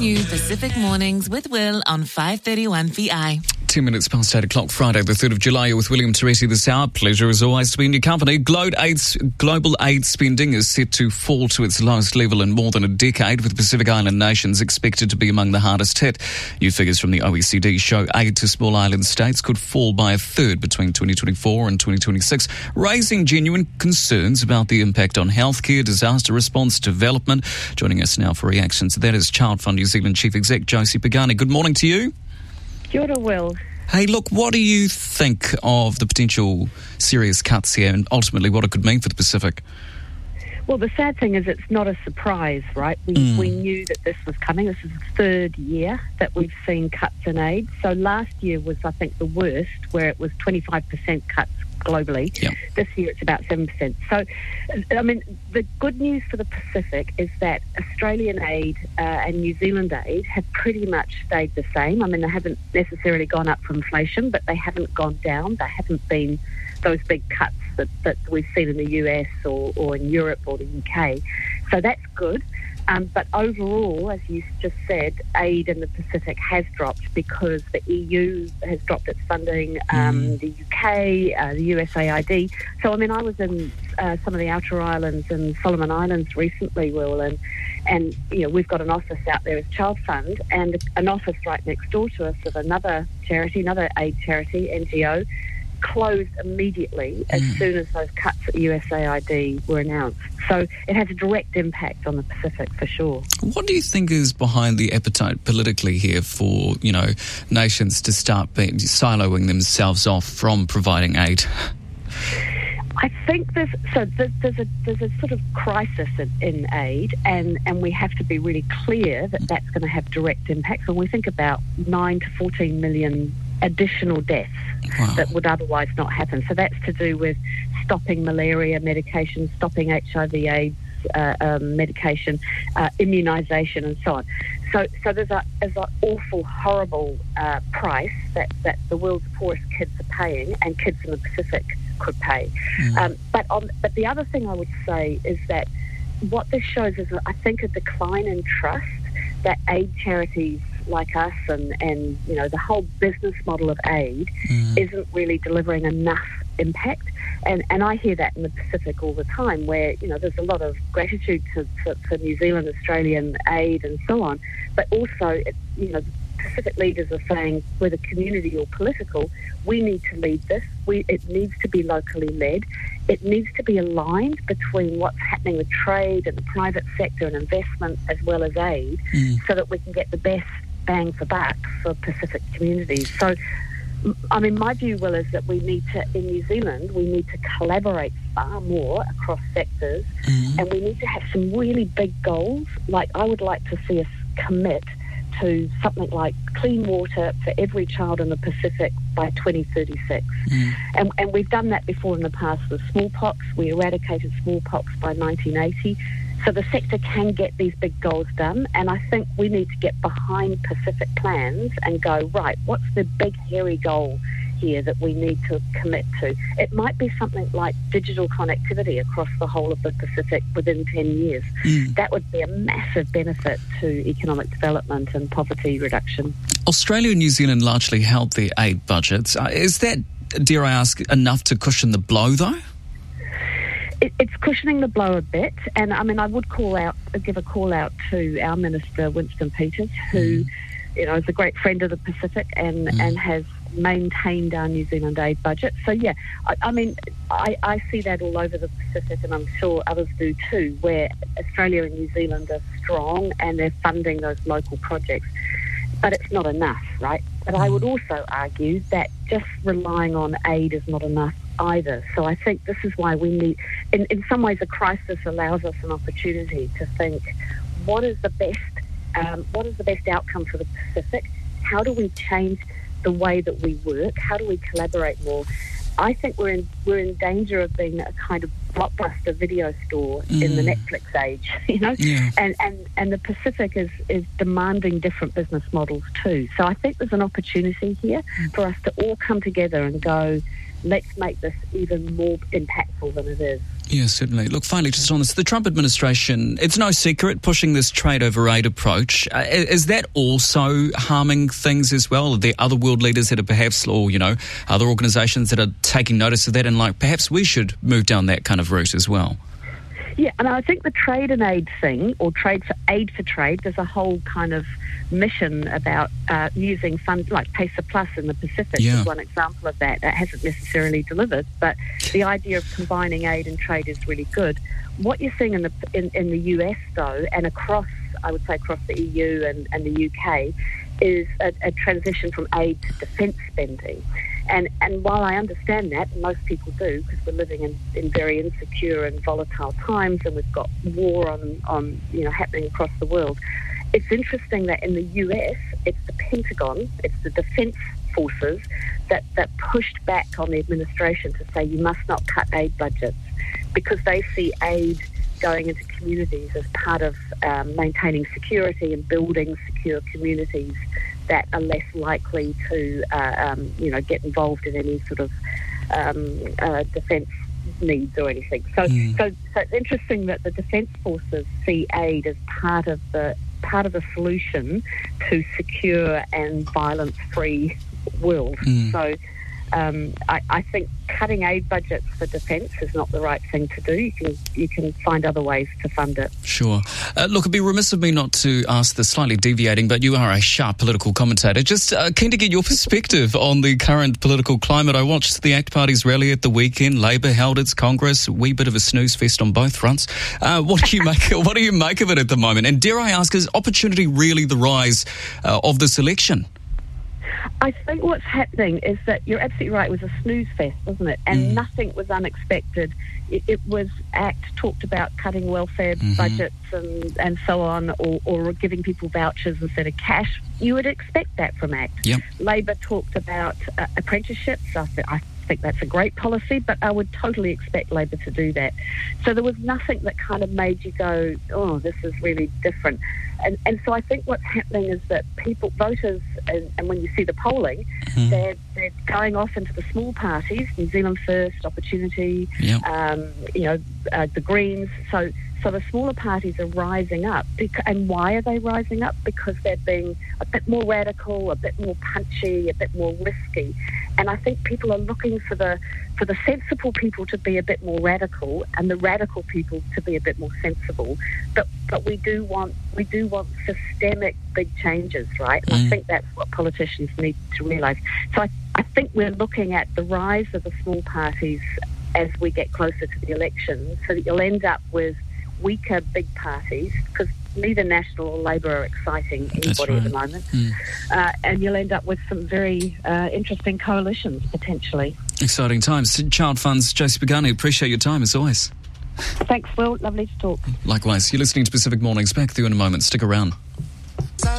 new Pacific Mornings with Will on 531 VI. 2 minutes past 8 o'clock, Friday, the 3rd of July. You're with William Teresi this hour. Pleasure, as always, to be in your company. Global aid spending is set to fall to its lowest level in more than a decade, with Pacific Island nations expected to be among the hardest hit. New figures from the OECD show aid to small island states could fall by a third between 2024 and 2026, raising genuine concerns about the impact on healthcare, disaster response, development. Joining us now for reactions to that is Child Fund New Zealand Chief Exec Josie Pagani. Good morning to you. Kia ora, Will. Hey, look, what do you think of the potential serious cuts here and ultimately what it could mean for the Pacific? Well, the sad thing is it's not a surprise, right? We knew that this was coming. This is the third year that we've seen cuts in aid. So last year was, I think, the worst, where it was 25% cuts globally. Yep. This year it's about 7%. So, I mean, the good news for the Pacific is that Australian aid and New Zealand aid have pretty much stayed the same. I mean, they haven't necessarily gone up for inflation, but they haven't gone down. They haven't been those big cuts that we've seen in the US or in Europe or the UK. So that's good. But overall, as you just said, aid in the Pacific has dropped because the EU has dropped its funding, the UK, the USAID. So, I mean, I was in some of the outer islands and Solomon Islands recently, Will, and you know, we've got an office out there as Child Fund and an office right next door to us of another charity, another aid charity, NGO, closed immediately as soon as those cuts at USAID were announced. So it has a direct impact on the Pacific for sure. What do you think is behind the appetite politically here for, you know, nations to start siloing themselves off from providing aid? I think there's a sort of crisis in aid, and we have to be really clear that that's going to have direct impacts. When we think about 9 to 14 million additional deaths that would otherwise not happen. So that's to do with stopping malaria medication, stopping HIV/AIDS medication, immunisation, and so on. So there's an awful, horrible price that the world's poorest kids are paying, and kids in the Pacific could pay. But the other thing I would say is that what this shows is, I think, a decline in trust that aid charities like us and you know, the whole business model of aid isn't really delivering enough impact. And I hear that in the Pacific all the time, where, you know, there's a lot of gratitude for New Zealand, Australian aid and so on, but also, you know, Pacific leaders are saying, whether community or political, we need to lead this. It needs to be locally led. It needs to be aligned between what's happening with trade and the private sector and investment as well as aid, so that we can get the best bang for buck for Pacific communities. So, I mean, my view, Will, is that we need to, in New Zealand, we need to collaborate far more across sectors, and we need to have some really big goals. Like, I would like to see us commit to something like clean water for every child in the Pacific by 2036. And we've done that before in the past with smallpox. We eradicated smallpox by 1980. So the sector can get these big goals done, and I think we need to get behind Pacific plans and go, right, what's the big, hairy goal here that we need to commit to? It might be something like digital connectivity across the whole of the Pacific within 10 years. That would be a massive benefit to economic development and poverty reduction. Australia and New Zealand largely held their aid budgets. Is that, dare I ask, enough to cushion the blow, though? It's cushioning the blow a bit, and I mean, I would give a call out to our Minister, Winston Peters, who, you know, is a great friend of the Pacific and has maintained our New Zealand aid budget. So yeah, I mean, I see that all over the Pacific, and I'm sure others do too, where Australia and New Zealand are strong and they're funding those local projects. But it's not enough, right? But I would also argue that just relying on aid is not enough either. So I think this is why we need, in some ways, a crisis allows us an opportunity to think, what is the best outcome for the Pacific? How do we change the way that we work? How do we collaborate more? I think we're in danger of being a kind of blockbuster video store in the Netflix age, you know, and the Pacific is demanding different business models too. So I think there's an opportunity here for us to all come together and go, let's make this even more impactful than it is. Yeah, certainly. Look, finally, just on this, the Trump administration, it's no secret, pushing this trade over aid approach. Is that also harming things as well? Are there other world leaders that are perhaps, or, other organisations that are taking notice of that and perhaps we should move down that kind of route as well? Yeah, and I think the trade and aid thing, or aid for trade, there's a whole kind of mission about using funds like PESA Plus in the Pacific is one example of that. That hasn't necessarily delivered, but the idea of combining aid and trade is really good. What you're seeing in the US, though, and across the EU and the UK, is a transition from aid to defence spending. And while I understand that, and most people do, because we're living in very insecure and volatile times, and we've got war on happening across the world, it's interesting that in the US, it's the Pentagon, it's the defence forces that pushed back on the administration to say you must not cut aid budgets, because they see aid going into communities as part of maintaining security and building secure communities that are less likely to, get involved in any sort of defence needs or anything. So it's interesting that the defence forces see aid as part of the solution to secure and violence-free world. So I think cutting aid budgets for defence is not the right thing to do. You can find other ways to fund it. Sure. Look, it'd be remiss of me not to ask this, slightly deviating, but you are a sharp political commentator. Just keen to get your perspective on the current political climate. I watched the ACT Party's rally at the weekend. Labor held its Congress. A wee bit of a snooze fest on both fronts. What do you make of it at the moment? And dare I ask, is opportunity really the rise of this election? I think what's happening is that you're absolutely right. It was a snooze fest, wasn't it? And nothing was unexpected. It was ACT talked about cutting welfare budgets and so on, or giving people vouchers instead of cash. You would expect that from ACT. Yep. Labor talked about apprenticeships. I think that's a great policy, but I would totally expect Labor to do that. So there was nothing that kind of made you go, oh, this is really different. And so I think what's happening is that voters, and when you see the polling, they're going off into the small parties, New Zealand First, Opportunity, the Greens. So the smaller parties are rising up. And why are they rising up? Because they're being a bit more radical, a bit more punchy, a bit more risky. And I think people are looking for the sensible people to be a bit more radical, and the radical people to be a bit more sensible. But we do want systemic big changes, right? And I think that's what politicians need to realise. So I think we're looking at the rise of the small parties as we get closer to the election, so that you'll end up with weaker big parties, because neither National or Labor are exciting anybody at the moment. And you'll end up with some very interesting coalitions, potentially. Exciting times. Child Fund's Josie Pagani, appreciate your time as always. Thanks, Will. Lovely to talk. Likewise. You're listening to Pacific Mornings. Back with you in a moment. Stick around.